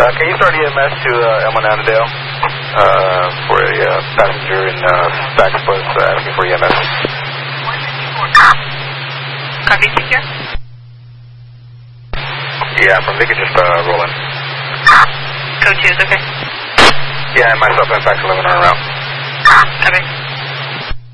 Can you start EMS to Elmwood Annandale for a passenger in Stax Bus asking for EMS? Copy, secure? Yeah, from Vicky, just roll in. Code 2 is okay? Yeah, and myself and Fax 11 are around. Copy.